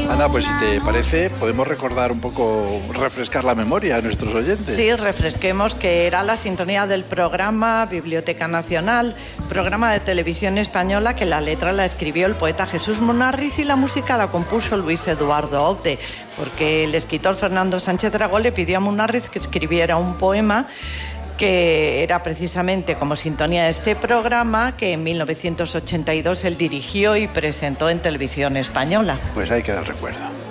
Ana, pues si te parece, podemos recordar un poco, refrescar la memoria a nuestros oyentes. Sí, refresquemos que era la sintonía del programa Biblioteca Nacional, programa de televisión española que la letra la escribió el poeta Jesús Munarriz y la música la compuso Luis Eduardo Aute, porque el escritor Fernando Sánchez Dragó le pidió a Munarriz que escribiera un poema que era precisamente como sintonía de este programa que en 1982 él dirigió y presentó en televisión española. Pues ahí queda el recuerdo.